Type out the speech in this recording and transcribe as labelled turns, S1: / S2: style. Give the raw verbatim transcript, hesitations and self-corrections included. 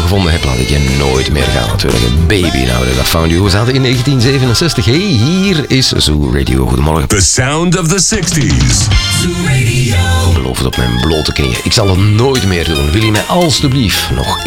S1: gevonden heb, laat ik je nooit meer gaan natuurlijk. Baby, nou dat found you. We zaten in negentien zevenenzestig. Hey, hier is Zoo Radio. Goedemorgen.
S2: The sound of the sixties.
S3: Zoo Radio.
S1: Ik beloof het op mijn blote knieën. Ik zal het nooit meer doen. Wil je mij alstublieft nog